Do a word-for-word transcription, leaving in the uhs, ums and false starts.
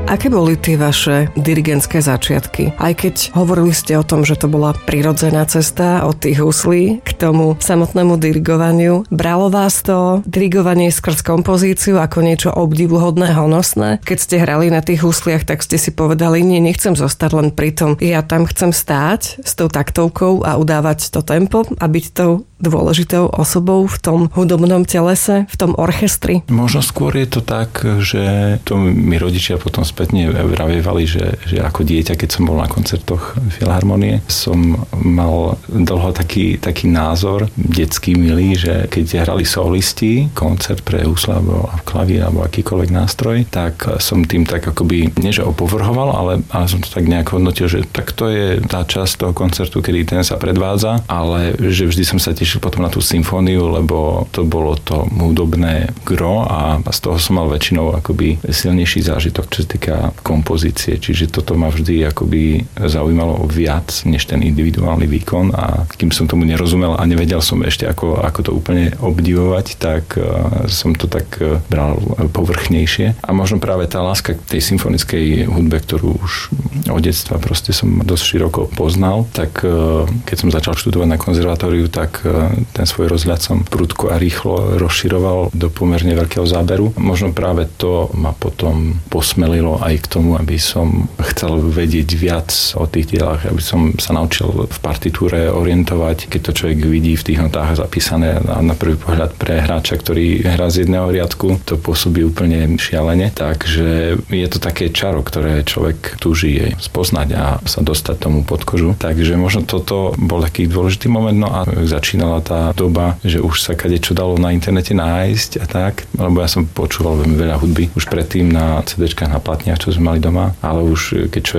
Aké boli tie vaše dirigentské začiatky? Aj keď hovorili ste o tom, že to bola prirodzená cesta od tých huslí k tomu samotnému dirigovaniu, bralo vás to dirigovanie skrz kompozíciu ako niečo obdivuhodné, honosné? Keď ste hrali na tých husliach, tak ste si povedali, nie, nechcem zostať len pri tom. Ja tam chcem stáť s tou taktovkou a udávať to tempo a byť tou dôležitou osobou v tom hudobnom telese, v tom orchestri? Možno skôr je to tak, že to mi rodičia potom spätne vravievali, že, že ako dieťa, keď som bol na koncertoch Filharmonie, som mal dlho taký, taký názor, detský milý, že keď hrali solisti, koncert pre husle alebo klavír alebo akýkoľvek nástroj, tak som tým tak akoby, nie že opovrhoval, ale, ale som to tak nejak hodnotil, že tak to je tá časť toho koncertu, kedy ten sa predvádza, ale že vždy som sa tešil potom na tú symfóniu, lebo to bolo to hudobné gro a z toho som mal väčšinou akoby silnejší zážitok, čo sa týka kompozície. Čiže toto ma vždy akoby zaujímalo viac než ten individuálny výkon a kým som tomu nerozumel a nevedel som ešte ako, ako to úplne obdivovať, tak uh, som to tak uh, bral povrchnejšie. A možno práve tá láska k tej symfonickej hudbe, ktorú už od detstva proste som dosť široko poznal, tak uh, keď som začal študovať na konzervatóriu, tak uh, ten svoj rozhľad som prudko a rýchlo rozširoval do pomerne veľkého záberu. Možno práve to ma potom posmelilo aj k tomu, aby som chcel vedieť viac o tých dielach, aby som sa naučil v partitúre orientovať, keď to človek vidí v tých notách zapísané a na prvý pohľad pre hráča, ktorý hrá z jedného riadku, to pôsobí úplne šialene. Takže je to také čaro, ktoré človek túži spoznať a sa dostať tomu pod kožu. Takže možno toto bol taký dôležitý moment, no a začínala tá doba, že už sa kadečo dalo na internete nájsť a tak, lebo ja som počúval veľmi veľa hudby už predtým na cé déčkach, na platniach, čo sme mali doma, ale už keď